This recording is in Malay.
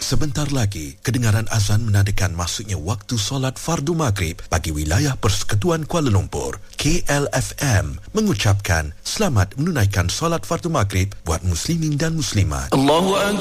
Sebentar lagi, kedengaran azan menandakan masuknya waktu solat fardu maghrib bagi wilayah Persekutuan Kuala Lumpur. KLFM mengucapkan selamat menunaikan solat fardu maghrib buat muslimin dan muslimat. Allahu Akbar.